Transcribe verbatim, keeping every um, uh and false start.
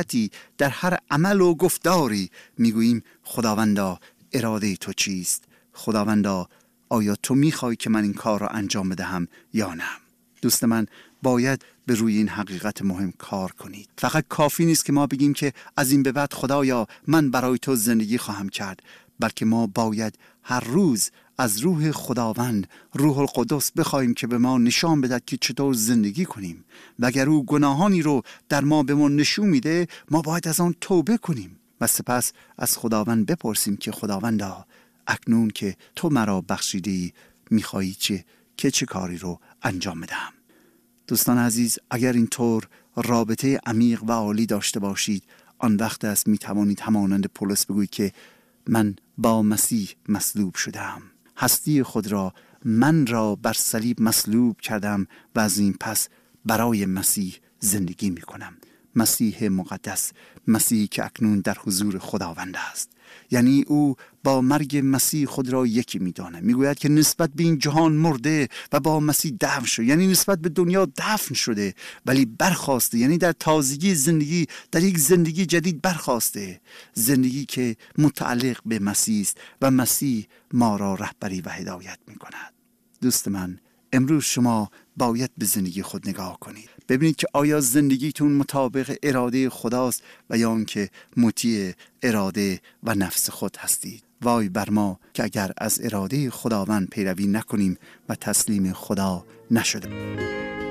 حرکتی، در هر عمل و گفتاری میگوییم خداوندا اراده تو چیست؟ خداوندا آیا تو میخوای که من این کار را انجام بدهم یا نه؟ دوست من، باید به روی این حقیقت مهم کار کنید. فقط کافی نیست که ما بگیم که از این به بعد خدایا من برای تو زندگی خواهم کرد، بلکه ما باید هر روز از روح خداوند، روح القدس، بخوایم که به ما نشان بدهد که چطور زندگی کنیم و اگر او گناهانی رو در ما به ما نشون میده، ما باید از آن توبه کنیم و سپس از خداوند بپرسیم که خداوندا اکنون که تو مرا بخشیدی میخوایی چه که چه کاری رو انجام بدم. دوستان عزیز، اگر اینطور رابطه عمیق و عالی داشته باشید، آن وقت است می توانید همانند پولس بگویید که من با مسیح مصلوب شدم، هستی خود را من را بر صلیب مصلوب کردم و از این پس برای مسیح زندگی می کنم. مسیح مقدس، مسیحی که اکنون در حضور خداوند است. یعنی او با مرگ مسیح خود را یکی می‌داند. میگوید که نسبت به این جهان مرده و با مسیح دفن شد، یعنی نسبت به دنیا دفن شده ولی برخاسته، یعنی در تازگی زندگی، در یک زندگی جدید برخاسته، زندگی که متعلق به مسیح است و مسیح ما را رهبری و هدایت می‌کند. دوست من، امروز شما باید به زندگی خود نگاه کنید، ببینید که آیا زندگیتون مطابق اراده خداست و یا آنکه مطیع اراده و نفس خود هستید. وای بر ما که اگر از اراده خداوند پیروی نکنیم و تسلیم خدا نشده.